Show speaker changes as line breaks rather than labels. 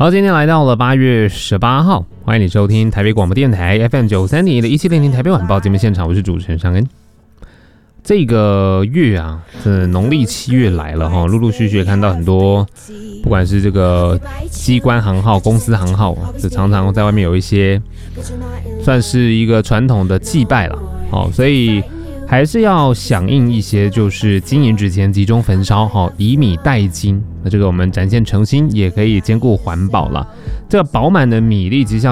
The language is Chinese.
好，今天来到了8月18号，欢迎你收听台北广播电台 FM93.1的1700台北晚报节目现场，我是主持人尚恩。这个月啊，这农历7月来了哈，陆陆续续看到很多，不管是这个机关行号、公司行号，就常常在外面有一些，算是一个传统的祭拜了，所以还是要响应一些，就是金银纸钱集中焚烧，以米代金。那这个我们展现诚心，也可以兼顾环保了。这个饱满的米粒，其实